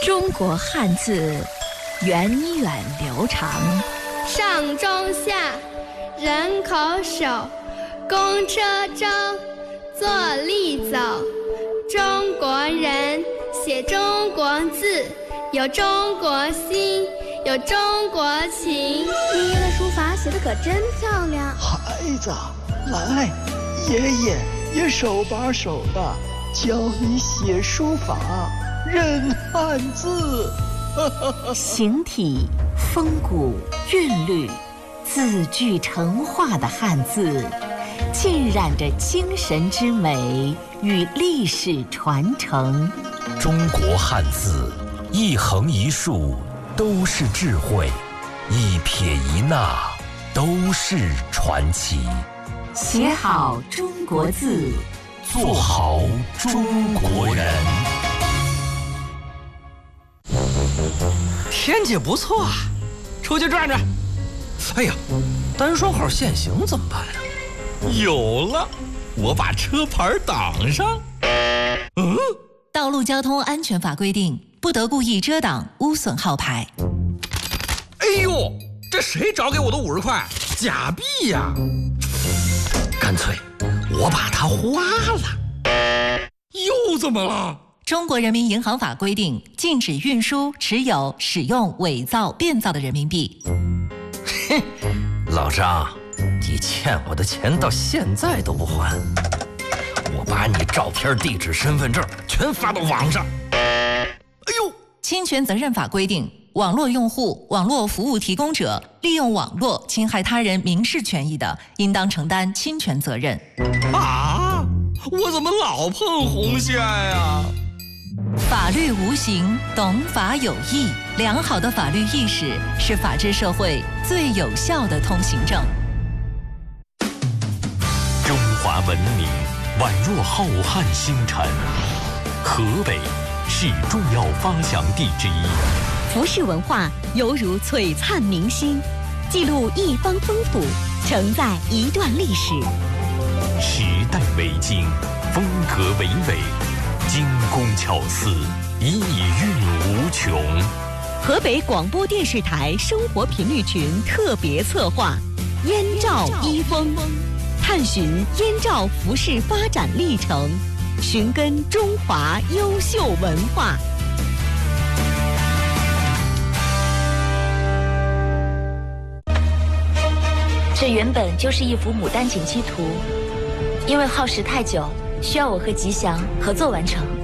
中国汉字源远流长， 上中下，人口手，公车舟，坐立走。中国人写中国字，有中国心，有中国情。 爷爷的书法写得可真漂亮。 孩子，来，爷爷也手把手的教你写书法，认汉字。 形体、风骨、韵律，字句成画的汉字，浸染着精神之美与历史传承。 中国汉字，一横一竖都是智慧，一撇一捺都是传奇。 写好中国字， 做好中国人。 天气不错啊，出去转转。哎呀，单双号限行怎么办呀？有了，我把车牌挡上。 道路交通安全法规定，不得故意遮挡、污损号牌。 哎呦，这谁找给我的50块？假币呀！干脆我把它花了。又怎么了？ 中国人民银行法规定，禁止运输、持有、使用伪造、变造的人民币。 嘿，老张，你欠我的钱到现在都不还，我把你照片、地址、身份证全发到网上。哎呦， 侵权责任法规定，网络用户、网络服务提供者利用网络侵害他人民事权益的，应当承担侵权责任。 啊，我怎么老碰红线呀？ 法律无形，懂法有义。良好的法律意识是法治社会最有效的通行证。 中华文明宛若浩瀚星辰，河北是重要发祥地之一。 服饰文化犹如璀璨明星，记录一方风土，承载一段历史。 时代为经，风格为纬，精工巧思，意蕴无穷。 河北广播电视台生活频率群特别策划《燕赵衣风》，探寻燕赵服饰发展历程，寻根中华优秀文化。 这原本就是一幅牡丹锦旗图，因为耗时太久，需要我和吉祥合作完成。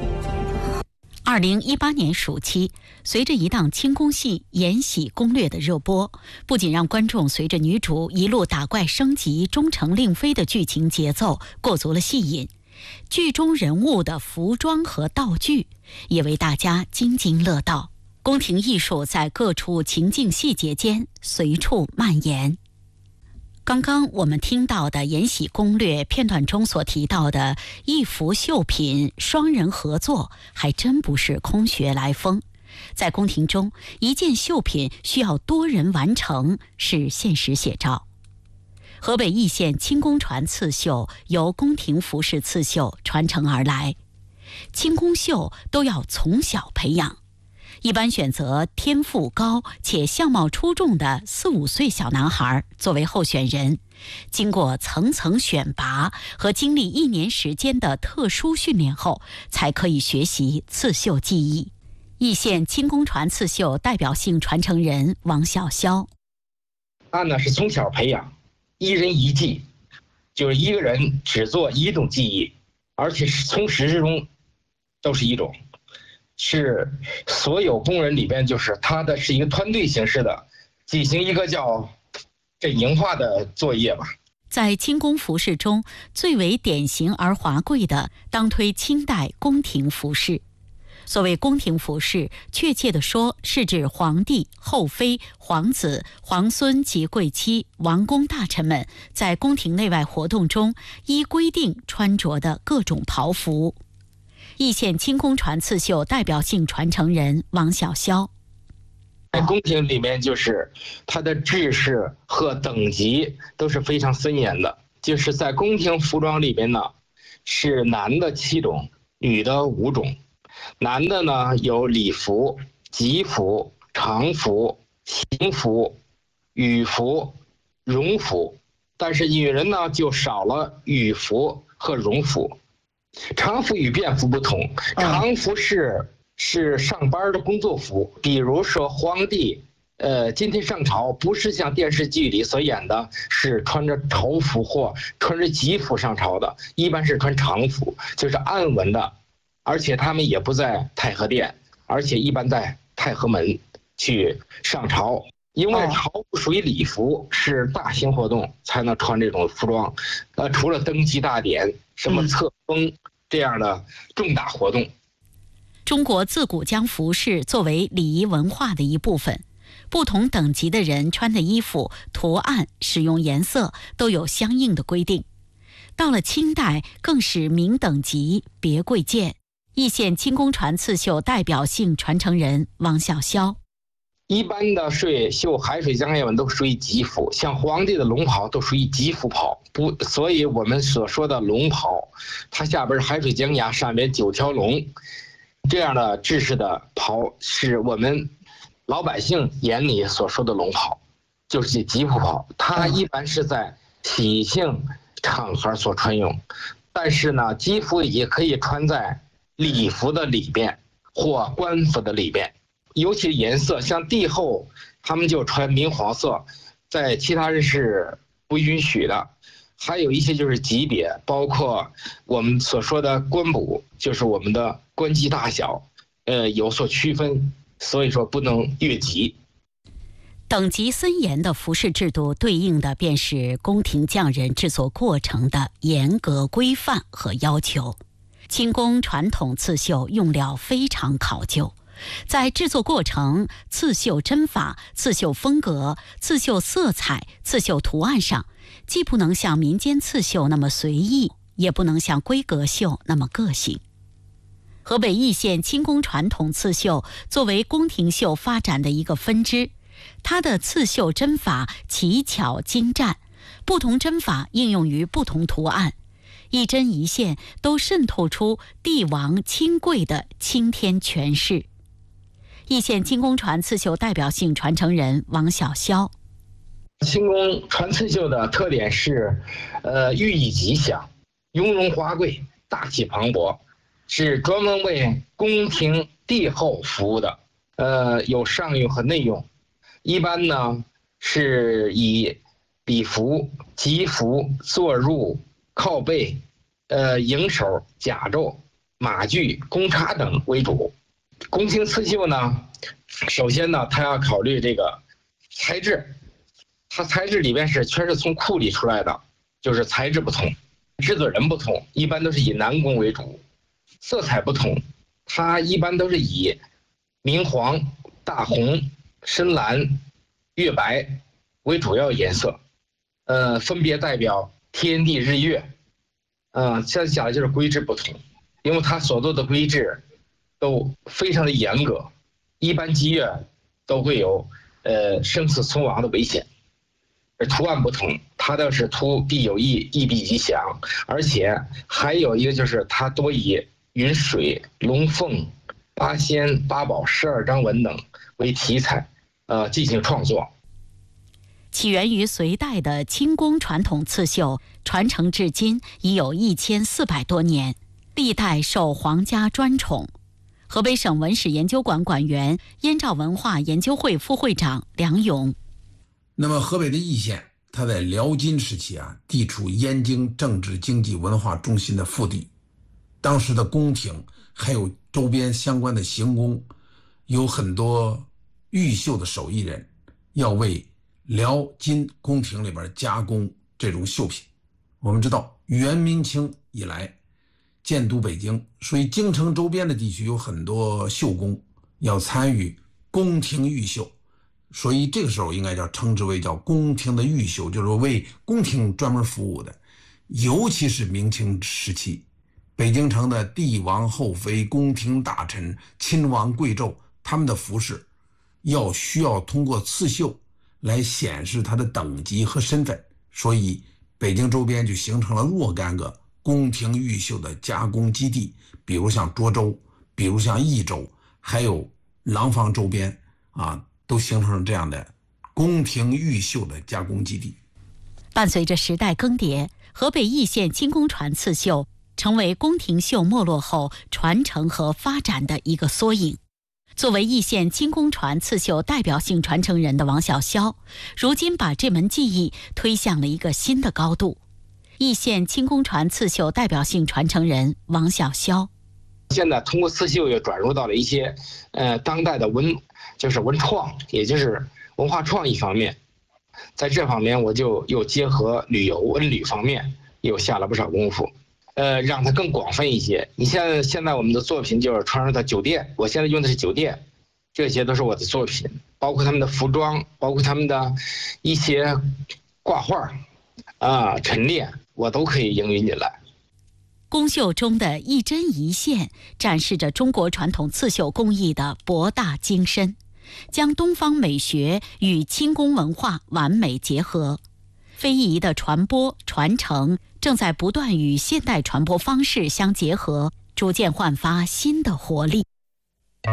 2018年暑期，随着一档清宫戏《延禧攻略》的热播，不仅让观众随着女主一路打怪升级、终成令妃的剧情节奏过足了戏瘾，剧中人物的服装和道具也为大家津津乐道。宫廷艺术在各处情境细节间随处蔓延。刚刚我们听到的《延禧攻略》片段中所提到的一幅绣品双人合作，还真不是空穴来风。在宫廷中，一件绣品需要多人完成，是现实写照。河北易县清宫传刺绣由宫廷服饰刺绣传承而来，清宫绣都要从小培养，一般选择天赋高且相貌出众的4、5岁小男孩作为候选人，经过层层选拔和经历1年时间的特殊训练后，才可以学习刺绣技艺。易县清宫传刺绣代表性传承人王小潇， 他呢是从小培养，一人一技，就是一个人只做一种技艺，而且是从始至终都是一种。是所有工人里边，就是他的是一个团队形式的进行一个叫阵营化的作业吧。 在清宫服饰中，最为典型而华贵的，当推清代宫廷服饰。所谓宫廷服饰，确切地说，是指皇帝、后妃、皇子、皇孙及贵戚、王公大臣们在宫廷内外活动中依规定穿着的各种袍服。易县清宫传刺绣代表性传承人王小潇， 在宫廷里面，就是它的制式和等级都是非常森严的。就是在宫廷服装里边呢，是男的7种，女的5种。 男的呢有礼服、吉服、常服、行服、羽服、戎服，但是女人呢就少了羽服和戎服。常服与便服不同，常服是上班的工作服，比如说皇帝今天上朝，不是像电视剧里所演的是穿着朝服或穿着吉服上朝的，一般是穿常服，就是暗纹的，而且他们也不在太和殿，而且一般在太和门去上朝，因为朝服属于礼服，是大型活动才能穿这种服装，除了登基大典、什么册封这样的重大活动。 中国自古将服饰作为礼仪文化的一部分，不同等级的人穿的衣服、图案、使用颜色都有相应的规定。到了清代，更是明等级别贵贱。易县清宫传刺绣代表性传承人王小霄： 一般的绣海水江夜纹都属于吉服，像皇帝的龙袍都属于吉服袍，所以我们所说的龙袍，它下边是海水江崖，上面9条龙，这样的制式的袍是我们老百姓眼里所说的龙袍，就是吉服袍，它一般是在喜庆场合所穿用，但是呢，吉服也可以穿在礼服的里边或官服的里边，尤其颜色，像帝后他们就穿明黄色，在其他人是不允许的。还有一些就是级别，包括我们所说的官补，就是我们的官级大小，有所区分，所以说不能越级。 等级森严的服饰制度对应的便是宫廷匠人制作过程的严格规范和要求。清宫传统刺绣用料非常考究，在制作过程、刺绣针法、刺绣风格、刺绣色彩、刺绣图案上，既不能像民间刺绣那么随意，也不能像规格绣那么个性。河北易县清宫传统刺绣作为宫廷绣发展的一个分支，它的刺绣针法奇巧精湛，不同针法应用于不同图案，一针一线都渗透出帝王亲贵的青天权势。易县清宫传刺绣代表性传承人王小霄： 清宫传刺绣的特点是，寓意吉祥、雍容华贵、大气磅礴，是专门为宫廷帝后服务的，有上用和内用。一般呢是以礼服、吉服、坐入、靠背、迎手、甲胄、马具、弓叉等为主。宫廷刺绣呢，首先呢，它要考虑这个材质，它材质里边全是从库里出来的，就是材质不同，制作人不同，一般都是以男工为主。色彩不同，它一般都是以明黄、大红、深蓝、月白为主要颜色，分别代表天地日月。现在讲的就是规制不同，因为它所做的规制都非常的严格，一般积月都会有生死存亡的危险。而图案不同，它倒是图必有意，意必吉祥，而且还有一个就是它多以云水、龙凤、八仙、八宝、12章纹等为题材，进行创作。 起源于隋代的清宫传统刺绣，传承至今已有1400多年，历代受皇家专宠。河北省文史研究馆馆员、燕赵文化研究会副会长梁勇： 那么河北的易县，它在辽金时期地处燕京政治经济文化中心的腹地，当时的宫廷还有周边相关的行宫，有很多玉绣的手艺人要为辽金宫廷里边加工这种绣品。我们知道元明清以来建都北京，所以京城周边的地区有很多绣工要参与宫廷御绣，所以这个时候应该称之为叫宫廷的御绣，就是为宫廷专门服务的。尤其是明清时期，北京城的帝王后妃、宫廷大臣、亲王贵胄，他们的服饰需要通过刺绣来显示他的等级和身份，所以北京周边就形成了若干个宫廷御绣的加工基地，比如像涿州、 比如像益州还有廊坊周边啊，都形成了这样的宫廷玉绣的加工基地。 伴随着时代更迭，河北易县金公船刺绣成为宫廷绣没落后传承和发展的一个缩影。作为易县金公船刺绣代表性传承人的王小霄，如今把这门技艺推向了一个新的高度。易县金公船刺绣代表性传承人王小霄， 现在通过刺绣也转入到了一些当代的文创，也就是文化创意方面。在这方面我就又结合旅游文旅方面又下了不少功夫，让它更广泛一些。你像现在我们的作品就是传入到酒店，我现在用的是酒店，这些都是我的作品，包括他们的服装，包括他们的一些挂画陈列，我都可以应用进来。 宫绣中的一针一线展示着中国传统刺绣工艺的博大精深，将东方美学与清宫文化完美结合。非遗的传播传承正在不断与现代传播方式相结合，逐渐焕发新的活力。